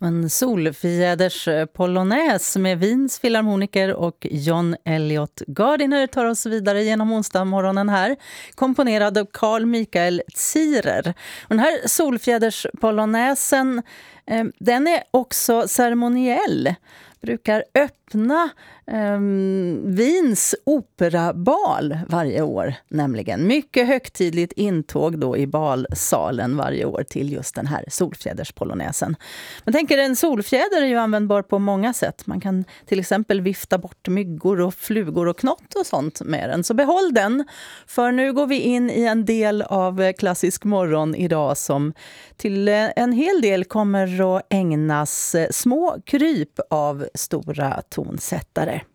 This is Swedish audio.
En solfjäders polonäs med Wiens filharmoniker och John Elliot Gardiner tar oss vidare genom onsdagsmorgonen här. Komponerad av Carl Michael Ziehrer. Och den här solfjäders polonäsen, den är också ceremoniell. Brukar öppna Wiens operabal varje år nämligen. Mycket högtidligt intåg då i balsalen varje år till just den här solfjäderspolonäsen. Man tänker en solfjäder är ju användbar på många sätt. Man kan till exempel vifta bort myggor och flugor och knott och sånt med den. Så behåll den, för nu går vi in i en del av klassisk morgon idag som till en hel del kommer att ägnas små kryp av stora tonsättare.